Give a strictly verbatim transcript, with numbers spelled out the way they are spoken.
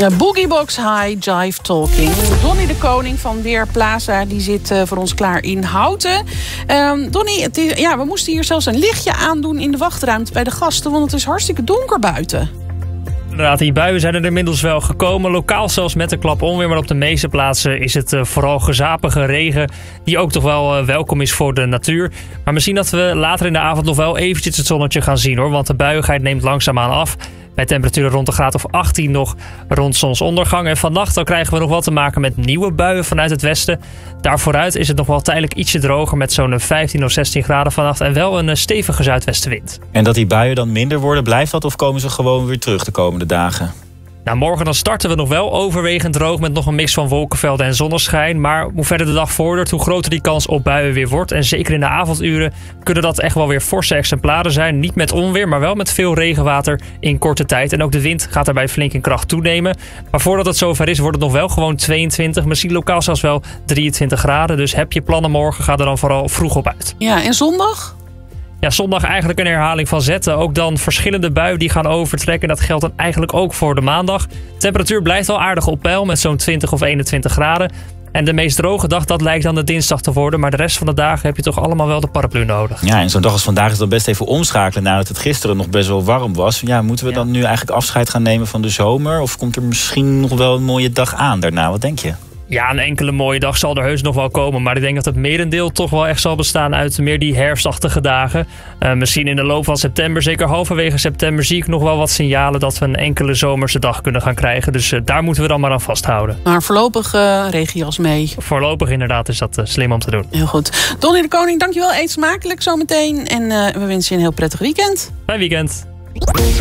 Uh, Boogiebox High Jive Talking. Donnie de Koning van Weerplaza die zit uh, voor ons klaar in Houten. Um, Donnie, het is, ja, we moesten hier zelfs een lichtje aandoen in de wachtruimte bij de gasten, want het is hartstikke donker buiten. Inderdaad, die buien zijn er inmiddels wel gekomen. Lokaal zelfs met een klap onweer. Maar op de meeste plaatsen is het uh, vooral gezapige regen. Die ook toch wel uh, welkom is voor de natuur. Maar misschien dat we later in de avond nog wel eventjes het zonnetje gaan zien, hoor. Want de buiigheid neemt langzaamaan af. Bij temperaturen rond de graad of achttien nog rond zonsondergang. En vannacht dan krijgen we nog wel te maken met nieuwe buien vanuit het westen. Daarvooruit is het nog wel tijdelijk ietsje droger met zo'n vijftien of zestien graden vannacht. En wel een stevige zuidwestenwind. En dat die buien dan minder worden, blijft dat of komen ze gewoon weer terug de komende dagen? Nou, morgen dan starten we nog wel overwegend droog met nog een mix van wolkenvelden en zonneschijn. Maar hoe verder de dag vordert, hoe groter die kans op buien weer wordt. En zeker in de avonduren kunnen dat echt wel weer forse exemplaren zijn. Niet met onweer, maar wel met veel regenwater in korte tijd. En ook de wind gaat daarbij flink in kracht toenemen. Maar voordat het zover is, wordt het nog wel gewoon tweeëntwintig, misschien lokaal zelfs wel drieëntwintig graden. Dus heb je plannen morgen, ga er dan vooral vroeg op uit. Ja, en zondag? Ja, zondag eigenlijk een herhaling van zetten. Ook dan verschillende buien die gaan overtrekken. Dat geldt dan eigenlijk ook voor de maandag. De temperatuur blijft wel aardig op peil met zo'n twintig of eenentwintig graden. En de meest droge dag, dat lijkt dan de dinsdag te worden. Maar de rest van de dagen heb je toch allemaal wel de paraplu nodig. Ja, en zo'n dag als vandaag is dan best even omschakelen nadat het gisteren nog best wel warm was. Ja, moeten we ja. dan nu eigenlijk afscheid gaan nemen van de zomer? Of komt er misschien nog wel een mooie dag aan daarna? Wat denk je? Ja, een enkele mooie dag zal er heus nog wel komen. Maar ik denk dat het merendeel toch wel echt zal bestaan uit meer die herfstachtige dagen. Uh, misschien in de loop van september, zeker halverwege september, zie ik nog wel wat signalen dat we een enkele zomerse dag kunnen gaan krijgen. Dus uh, daar moeten we dan maar aan vasthouden. Maar voorlopig uh, regenjas mee. Voorlopig inderdaad is dat uh, slim om te doen. Heel goed. Donnie de Koning, dankjewel. Eet smakelijk zometeen. En uh, we wensen je een heel prettig weekend. Fijn weekend.